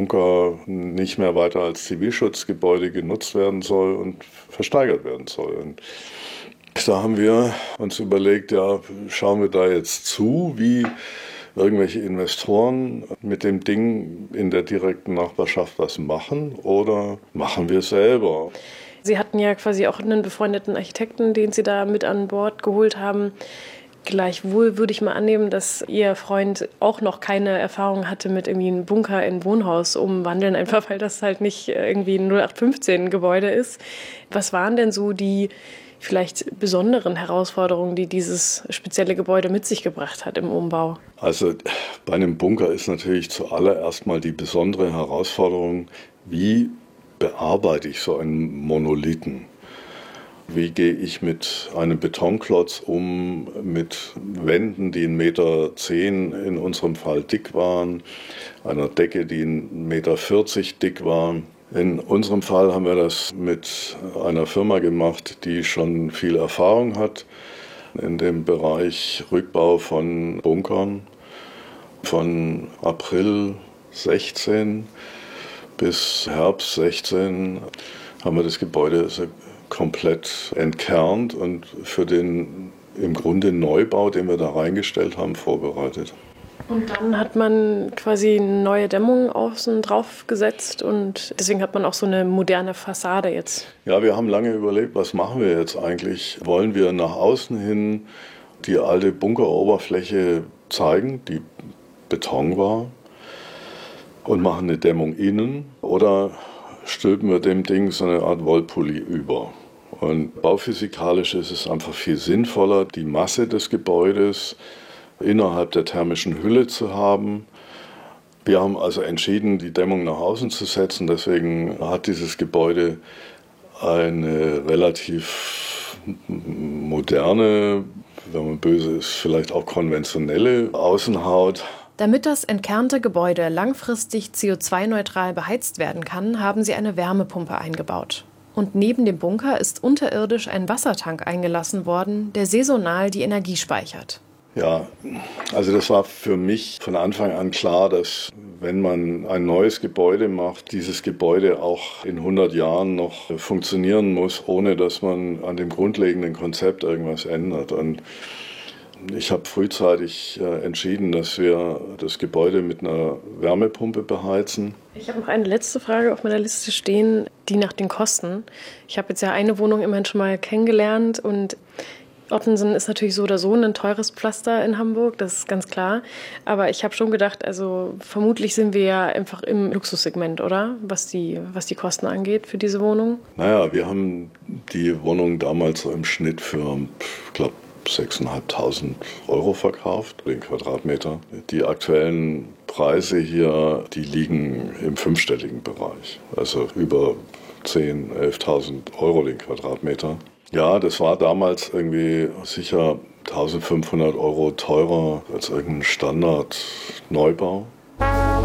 Bunker nicht mehr weiter als Zivilschutzgebäude genutzt werden soll und versteigert werden soll. Und da haben wir uns überlegt, ja, schauen wir da jetzt zu, wie irgendwelche Investoren mit dem Ding in der direkten Nachbarschaft was machen, oder machen wir es selber? Sie hatten ja quasi auch einen befreundeten Architekten, den Sie da mit an Bord geholt haben. Gleichwohl würde ich mal annehmen, dass Ihr Freund auch noch keine Erfahrung hatte mit irgendwie einem Bunker in Wohnhaus umwandeln, einfach weil das halt nicht irgendwie ein 0815-Gebäude ist. Was waren denn so die vielleicht besonderen Herausforderungen, die dieses spezielle Gebäude mit sich gebracht hat im Umbau? Also bei einem Bunker ist natürlich zuallererst mal die besondere Herausforderung, wie bearbeite ich so einen Monolithen? Wie gehe ich mit einem Betonklotz um, mit Wänden, die 1,10 Meter in unserem Fall dick waren, einer Decke, die 1,40 Meter dick war. In unserem Fall haben wir das mit einer Firma gemacht, die schon viel Erfahrung hat in dem Bereich Rückbau von Bunkern. Von April 16 bis Herbst 16 haben wir das Gebäude komplett entkernt und für den im Grunde Neubau, den wir da reingestellt haben, vorbereitet. Und dann hat man quasi eine neue Dämmung außen drauf gesetzt und deswegen hat man auch so eine moderne Fassade jetzt. Ja, wir haben lange überlegt, was machen wir jetzt eigentlich? Wollen wir nach außen hin die alte Bunkeroberfläche zeigen, die Beton war, und machen eine Dämmung innen, oder stülpen wir dem Ding so eine Art Wollpulli über? Und bauphysikalisch ist es einfach viel sinnvoller, die Masse des Gebäudes innerhalb der thermischen Hülle zu haben. Wir haben also entschieden, die Dämmung nach außen zu setzen. Deswegen hat dieses Gebäude eine relativ moderne, wenn man böse ist, vielleicht auch konventionelle Außenhaut. Damit das entkernte Gebäude langfristig CO2-neutral beheizt werden kann, haben sie eine Wärmepumpe eingebaut. Und neben dem Bunker ist unterirdisch ein Wassertank eingelassen worden, der saisonal die Energie speichert. Ja, also das war für mich von Anfang an klar, dass wenn man ein neues Gebäude macht, dieses Gebäude auch in 100 Jahren noch funktionieren muss, ohne dass man an dem grundlegenden Konzept irgendwas ändert. Und ich habe frühzeitig entschieden, dass wir das Gebäude mit einer Wärmepumpe beheizen. Ich habe noch eine letzte Frage auf meiner Liste stehen, die nach den Kosten. Ich habe jetzt ja eine Wohnung immerhin schon mal kennengelernt und Ottensen ist natürlich so oder so ein teures Pflaster in Hamburg, das ist ganz klar. Aber ich habe schon gedacht, also vermutlich sind wir ja einfach im Luxussegment, oder? Was die Kosten angeht für diese Wohnung. Naja, wir haben die Wohnung damals so im Schnitt für, ich glaube, 6.500 € verkauft, den Quadratmeter. Die aktuellen Preise hier, die liegen im fünfstelligen Bereich. Also über 10.000, 11.000 € den Quadratmeter. Ja, das war damals irgendwie sicher 1.500 € teurer als irgendein Standard-Neubau.